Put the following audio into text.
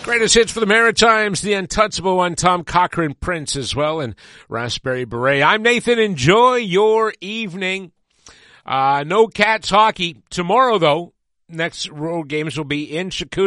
Greatest hits for the Maritimes, the untouchable one, Tom Cochrane Prince as well, and Raspberry Beret. I'm Nathan. Enjoy your evening. No Cats hockey. Tomorrow, though, next road games will be in Chicoutimi.